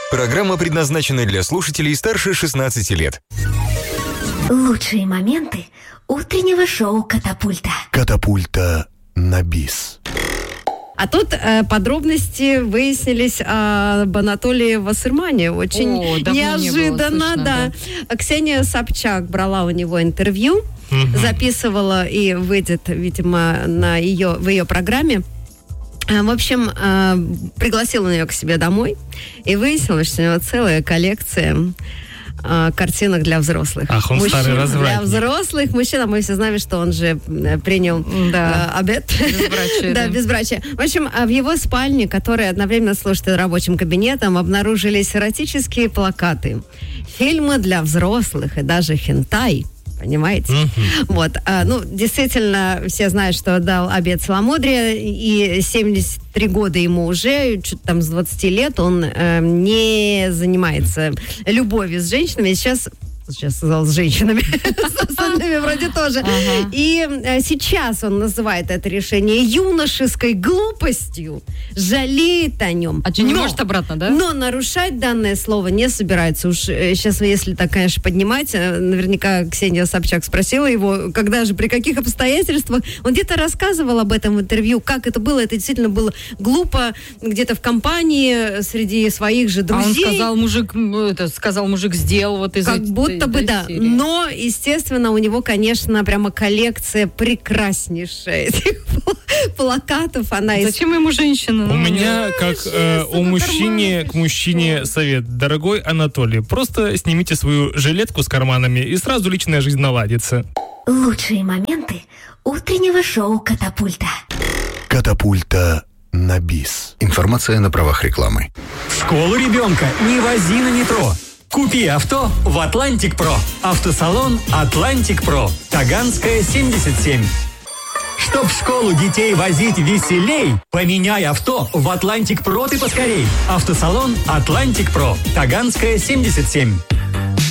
Программа предназначена для слушателей старше 16 лет. Лучшие моменты утреннего шоу «Катапульта». Катапульта на бис. А тут подробности выяснились об Анатолии Вассермане. Очень неожиданно, да. Ксения Собчак брала у него интервью, записывала и выйдет, видимо, в ее программе. В общем, пригласил он ее к себе домой, и выяснилось, что у него целая коллекция картинок для взрослых. Ах, он мужчин, старый развратник. Для взрослых мужчин, а мы все знаем, что он же принял обет. Безбрачие. Да, безбрачие. В общем, в его спальне, которая одновременно служит рабочим кабинетом, обнаружились эротические плакаты, фильмы для взрослых и даже хентай. Понимаете? Вот. Действительно, все знают, что дал обет целомудрия, и 73 года ему уже, что-то там с 20 лет, он не занимается любовью с женщинами. Сейчас сказал, с женщинами, с остальными вроде тоже. И сейчас он называет это решение юношеской глупостью, жалеет о нем. А что, не может обратно, да? Но нарушать данное слово не собирается. Уж сейчас, если так, конечно, поднимать, наверняка Ксения Собчак спросила его, когда же, при каких обстоятельствах. Он где-то рассказывал об этом в интервью, как это было. Это действительно было глупо, где-то в компании, среди своих же друзей. А он сказал, мужик сделал вот из как будто бы, да. серии. Но, естественно, у него, конечно, прямо коллекция прекраснейшая этих плакатов. Зачем ему женщина? У меня, как к мужчине совет. Дорогой Анатолий, просто снимите свою жилетку с карманами, и сразу личная жизнь наладится. Лучшие моменты утреннего шоу «Катапульта». Катапульта на бис. Информация на правах рекламы. В школу ребенка не вози на метро. Купи авто в Atlantic Pro. Автосалон Atlantic Pro. Таганская, 77. Чтоб в школу детей возить веселей, поменяй авто в Atlantic Pro ты поскорей. Автосалон Atlantic Pro. Таганская, 77.